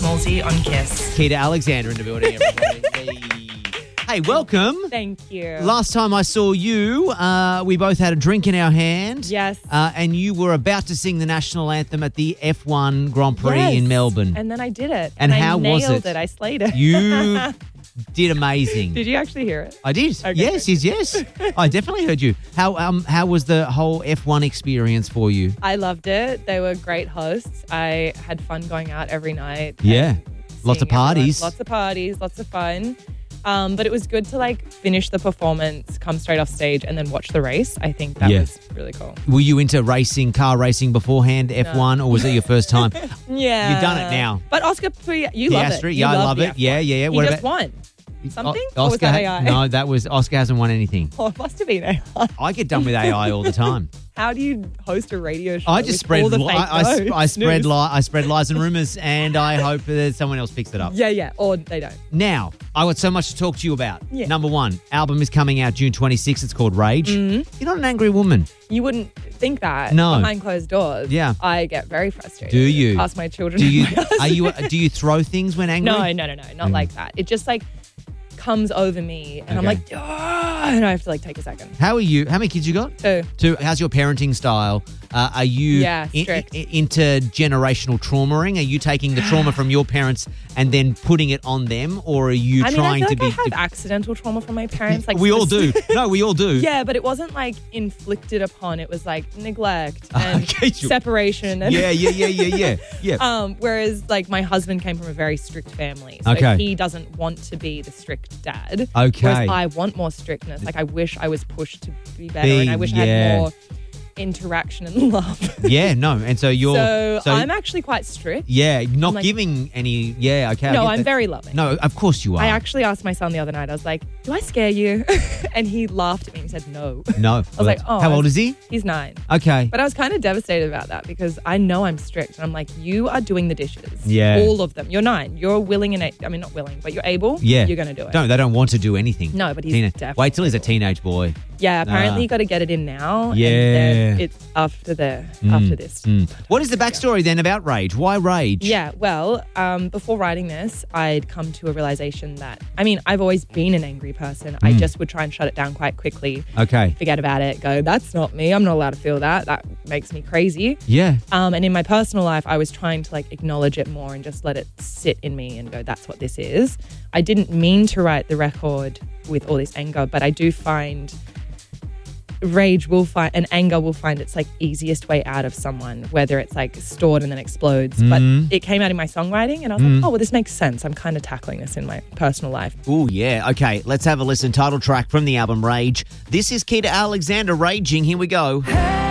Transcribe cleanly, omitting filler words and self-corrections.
Smallsy on Kiss. Keita Alexander in the building, everybody. Hey, welcome. Thank you. Last time I saw you, we both had a drink in our hand. Yes. And you were about to sing the national anthem at the F1 Grand Prix in Melbourne. And then I did it. And how I was nailed it? I slayed it. You did amazing. Did you actually hear it? I did. Okay. Yes. I definitely heard you. How was the whole F1 experience for you? I loved it. They were great hosts. I had fun going out every night. Yeah. and Lots of seeing everyone. parties. Lots of parties, lots of fun. But it was good to finish the performance, come straight off stage, and then watch the race. I think that was really cool. Were you into car racing beforehand, F1, or was it your first time? Yeah. You've done it now. But Oscar, you love it. Yeah, I love it. F1. Yeah. He What just about won. Something? Oscar? Or was that AI? No, that was Oscar hasn't won anything. Oh, it must have been AI. I get done with AI all the time. How do you host a radio show? I just with spread all the fake I spread news? I spread lies and rumors, and I hope that someone else picks it up. Yeah, or they don't. Now, I got so much to talk to you about. Yeah. Number one, album is coming out June 26th. It's called Rage. You're not an angry woman. You wouldn't think that No. behind closed doors. Yeah. I get very frustrated. Do you? Ask my children. Do you? and my husband. Do you throw things when angry? No, not like that. It just comes over me, and I'm like, oh, and I have to take a second. How are you? How many kids you got? Two. How's your parenting style? Are you strict. into generational traumaing? Are you taking the trauma from your parents and then putting it on them, or are you trying I to feel be? I have accidental trauma from my parents. We all do. No, we all do. Yeah, but it wasn't inflicted upon. It was neglect and separation. And Yeah. Whereas my husband came from a very strict family, so he doesn't want to be the strict dad. Okay. Whereas I want more strictness. I wish I was pushed to be better, and I wish I had more interaction and love. Yeah, no. And so you're... So I'm actually quite strict. Yeah, not giving any... Yeah, okay. No, I'm very loving. No, of course you are. I actually asked my son the other night, I was like, do I scare you? And he laughed at me and he said, no. No. I was like, oh. How old is he? He's 9. Okay. But I was kind of devastated about that because I know I'm strict. And I'm like, you are doing the dishes. Yeah. All of them. You're 9. You're willing and... I mean, not willing, but you're able. Yeah. You're going to do it. No, they don't want to do anything. No, but he's definitely... Wait till he's a teenage boy. Yeah, apparently you got to get it in now. Yeah. And then it's after this. What is the backstory then about Rage? Why Rage? Yeah, well, before writing this, I'd come to a realization that, I've always been an angry person. I just would try and shut it down quite quickly. Okay. Forget about it. Go, that's not me. I'm not allowed to feel that. That makes me crazy. Yeah. And in my personal life, I was trying to acknowledge it more and just let it sit in me and go, that's what this is. I didn't mean to write the record with all this anger, but I do find... Rage will find and anger will find its easiest way out of someone, whether it's stored and then explodes. But it came out in my songwriting, and I was like, oh, well, this makes sense. I'm kind of tackling this in my personal life. Oh, yeah. Okay, let's have a listen. Title track from the album Rage. This is Keita Alexander, Raging. Here we go.